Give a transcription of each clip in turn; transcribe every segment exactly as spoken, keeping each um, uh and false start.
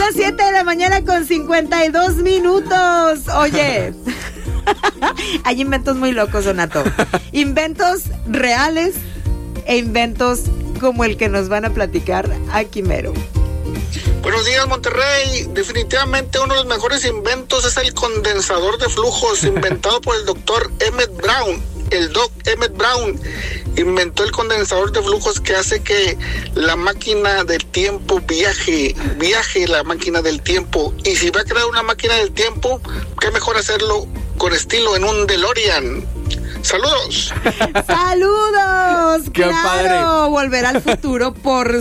las siete de la mañana con cincuenta y dos minutos. Oye, hay inventos muy locos, Donato. Inventos reales e inventos como el que nos van a platicar aquí mero. Buenos días, Monterrey. Definitivamente uno de los mejores inventos es el condensador de flujos, inventado por el doctor Emmett Brown. El doc Emmett Brown inventó el condensador de flujos que hace que la máquina del tiempo viaje, viaje la máquina del tiempo. Y si va a crear una máquina del tiempo, qué mejor hacerlo con estilo en un DeLorean. ¡Saludos! ¡Saludos! ¡Qué ¡Claro! padre! Volver al futuro, por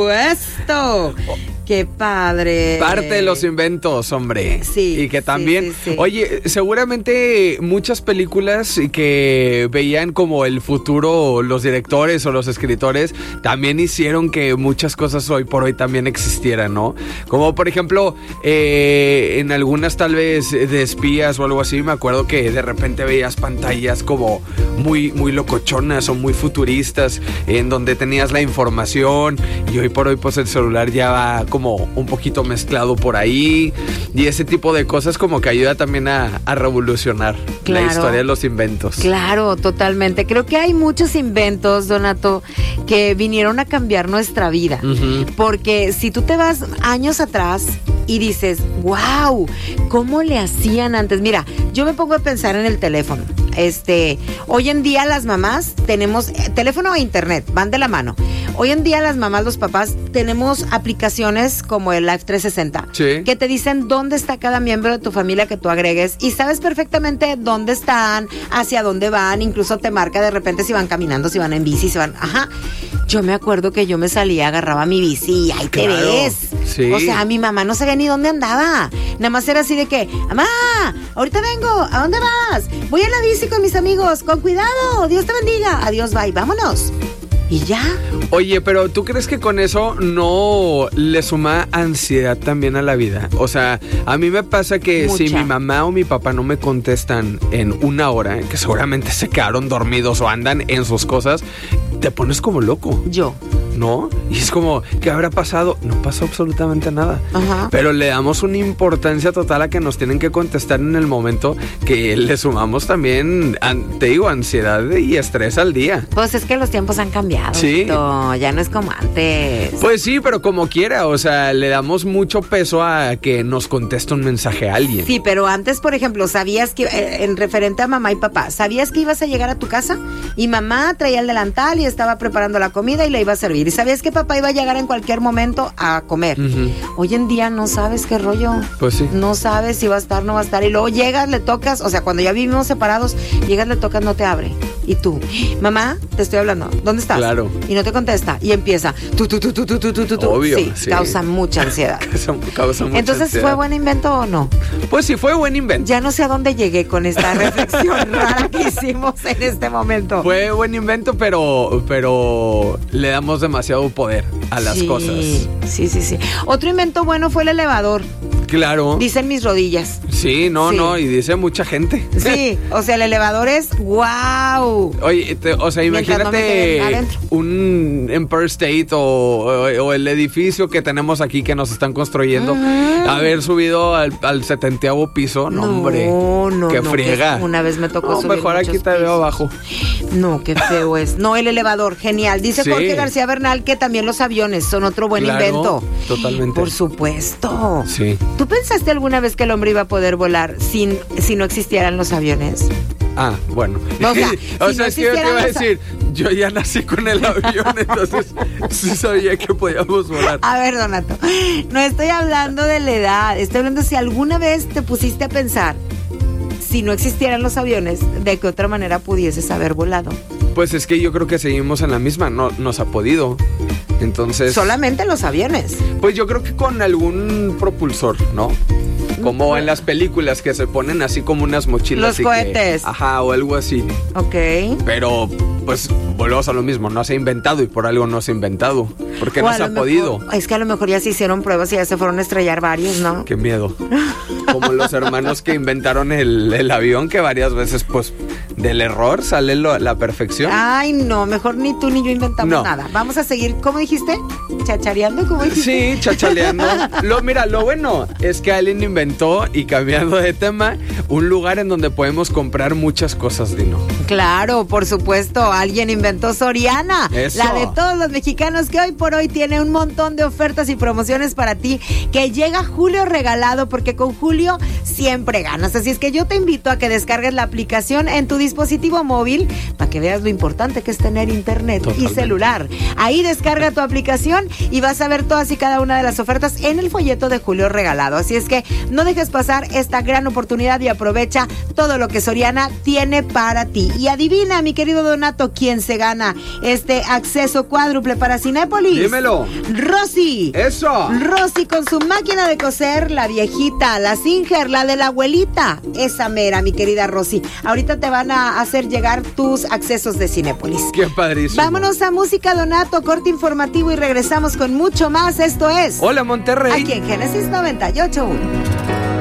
supuesto. ¡Qué padre! Parte de los inventos, hombre. Sí. Y que también... Sí, sí, sí. Oye, seguramente muchas películas que veían como el futuro los directores o los escritores también hicieron que muchas cosas hoy por hoy también existieran, ¿no? Como por ejemplo, eh, en algunas tal vez de espías o algo así, me acuerdo que de repente veías pantallas como muy, muy locochonas o muy futuristas en donde tenías la información y hoy por hoy pues el celular ya va como un poquito mezclado por ahí y ese tipo de cosas como que ayuda también a, a revolucionar Claro. la historia de los inventos. Claro, totalmente. Creo que hay muchos inventos, Donato, que vinieron a cambiar nuestra vida. Uh-huh. Porque si tú te vas años atrás y dices, wow, ¿cómo le hacían antes? Mira, yo me pongo a pensar en el teléfono. Este, hoy en día las mamás tenemos eh, teléfono e internet, van de la mano. Hoy en día las mamás, los papás, tenemos aplicaciones como el Live trescientos sesenta, Sí. que te dicen dónde está cada miembro de tu familia que tú agregues y sabes perfectamente dónde están, hacia dónde van, incluso te marca de repente si van caminando, si van en bici, si van, ajá. Yo me acuerdo que yo me salía, agarraba mi bici y ahí te Claro, ves. sí. O sea, mi mamá no sabía ni dónde andaba. Nada más era así de que, mamá, ahorita vengo, ¿a dónde vas? Voy a la bici con mis amigos, con cuidado, Dios te bendiga, adiós, bye, vámonos. Y ya. Oye, pero ¿tú crees que con eso no le suma ansiedad también a la vida? O sea, a mí me pasa que Mucha. si mi mamá o mi papá no me contestan en una hora, que seguramente se quedaron dormidos o andan en sus cosas, te pones como loco, Yo. ¿no? Y es como, ¿qué habrá pasado? No pasó absolutamente nada. Ajá. Pero le damos una importancia total a que nos tienen que contestar en el momento que le sumamos también, an- te digo, ansiedad y estrés al día. Pues es que los tiempos han cambiado. Sí. Tito. Ya no es como antes. Pues sí, pero como quiera, o sea, le damos mucho peso a que nos conteste un mensaje a alguien. Sí, pero antes, por ejemplo, ¿sabías que, eh, en referente a mamá y papá, ¿sabías que ibas a llegar a tu casa? Y mamá traía el delantal y estaba preparando la comida y la iba a servir. ¿Y sabías que papá iba a llegar en cualquier momento a comer? Ujú. Hoy en día no sabes qué rollo. Pues sí. No sabes si va a estar, no va a estar. Y luego llegas, le tocas, o sea, cuando ya vivimos separados, llegas, le tocas, no te abre. Y tú, mamá, te estoy hablando, ¿dónde estás? Claro. Y no te contesta. Y empieza, tú, tú, tú, tú, tú, tú, tú, tú. Obvio, Sí, sí. causa mucha ansiedad. Causa, causa mucha Entonces, ansiedad. ¿fue buen invento o no? Pues sí, fue buen invento. Ya no sé a dónde llegué con esta reflexión rara que hicimos en este momento. Fue buen invento, pero, pero le damos demasiado poder a las Sí, cosas. Sí, sí, sí. Otro invento bueno fue el elevador. Claro. Dicen mis rodillas. Sí, no, Sí. no, y dice mucha gente. Sí, o sea, el elevador es wow. Oye, te- o sea, Mientras no me imagínate queden adentro. un Empire State o, o- o el edificio que tenemos aquí que nos están construyendo, Ujú. haber subido al, al setenteavo piso, no, hombre, No, no, qué no, friega. que una vez me tocó No, subir mejor aquí muchos te veo pisos. abajo. No, qué feo es. No, el elevador, genial. Dice Sí. Jorge García Bernal que también los aviones son otro buen Claro, invento. totalmente. Por supuesto. Sí. ¿Tú pensaste alguna vez que el hombre iba a poder volar sin si no existieran los aviones? Ah, bueno. O sea, O si sea, no es que yo te iba a existieran los a- decir, yo ya nací con el avión, entonces sí sabía que podíamos volar. A ver, Donato, no estoy hablando de la edad, estoy hablando si alguna vez te pusiste a pensar, si no existieran los aviones, ¿de qué otra manera pudieses haber volado? Pues es que yo creo que seguimos en la misma, no nos ha podido. Entonces, Solamente los aviones. pues yo creo que con algún propulsor, ¿no? Como en las películas que se ponen así como unas mochilas. Los y que- cohetes. ajá, o algo así. Ok. Pero, pues, volvemos a lo mismo, no se ha inventado y por algo no se ha inventado. Porque O no a se lo ha mejor- podido. Es que a lo mejor ya se hicieron pruebas y ya se fueron a estrellar varios, ¿no? Qué miedo. Como los hermanos que inventaron el, el avión, que varias veces, pues, del error sale lo- la perfección. Ay, no, mejor ni tú ni yo inventamos No. nada. Vamos a seguir, ¿cómo dijiste? ¿Chachareando? ¿Cómo dijiste? Sí, chachaleando. Lo, mira, lo bueno es que alguien inventó, y cambiando de tema, un lugar en donde podemos comprar muchas cosas, Dino. Claro, por supuesto, alguien inventó Soriana, Eso. la de todos los mexicanos, que hoy por hoy tiene un montón de ofertas y promociones para ti, que llega julio regalado, porque con Julio siempre ganas. Así es que yo te invito a que descargues la aplicación en tu dispositivo móvil para que veas lo importante que es tener internet Totalmente. y celular. Ahí descarga tu aplicación y vas a ver todas y cada una de las ofertas en el folleto de Julio regalado. Así es que no dejes pasar esta gran oportunidad y aprovecha todo lo que Soriana tiene para ti. Y adivina, mi querido Donato, quién se gana este acceso cuádruple para Cinépolis. Dímelo. Rosy. ¡Eso! Rosy con su máquina de coser, la viejita, la Singer, la de la abuelita. Esa mera, mi querida Rosy. Ahorita te van a hacer llegar tus accesos de Cinépolis. ¡Qué padrísimo! Vámonos a música, Donato, corte informativo y regresamos con mucho más. Esto es Hola, Monterrey. aquí en Génesis noventa y ocho punto uno.